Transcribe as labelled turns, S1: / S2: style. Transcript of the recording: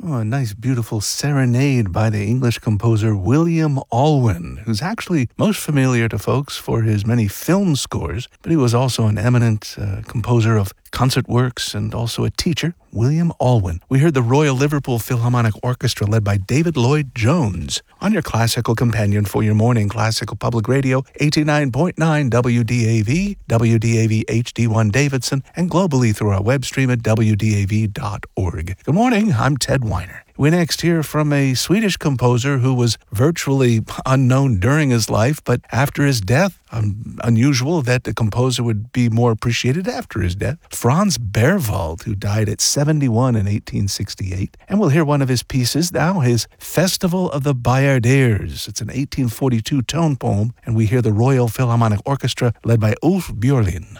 S1: Oh, a nice, beautiful serenade by the English composer William Alwyn, who's actually most familiar to folks for his many film scores, but he was also an eminent composer of concert works and also a teacher, William Alwyn. We heard the Royal Liverpool Philharmonic Orchestra led by David Lloyd-Jones on your classical companion for your morning classical public radio, 89.9 WDAV, WDAV HD1 Davidson, and globally through our web stream at wdav.org. Good morning, I'm Ted Weiner. We next hear from a Swedish composer who was virtually unknown during his life, but after his death, unusual that the composer would be more appreciated after his death, Franz Berwald, who died at 71 in 1868. And we'll hear one of his pieces now, his Festival of the Bayardiers. It's an 1842 tone poem, and we hear the Royal Philharmonic Orchestra led by Ulf Björlin.